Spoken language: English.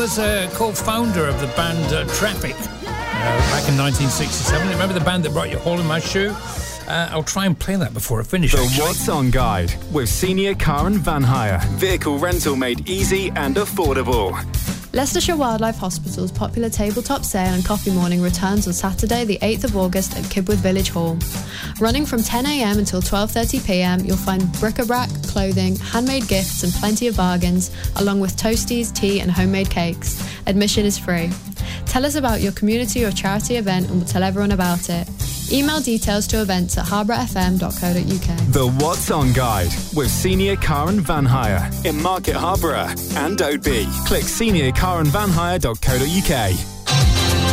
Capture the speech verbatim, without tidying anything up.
was a co-founder of the band uh, Traffic uh, back in nineteen sixty-seven. Remember the band that brought you Hole in My Shoe? Uh, I'll try and play that before I finish. The actually. What's On Guide with Senior Car and Van Hire. Vehicle rental made easy and affordable. Leicestershire Wildlife Hospital's popular tabletop sale and coffee morning returns on Saturday the eighth of August at Kibworth Village Hall. Running from ten a m until twelve thirty p m, you'll find bric-a-brac, clothing, handmade gifts and plenty of bargains, along with toasties, tea and homemade cakes. Admission is free. Tell us about your community or charity event and we'll tell everyone about it. Email details to events at harborough f m dot co dot u k. The What's On Guide with Senior Car and Van Hire in Market Harborough and Oadby. Click senior car and van hire dot co dot u k.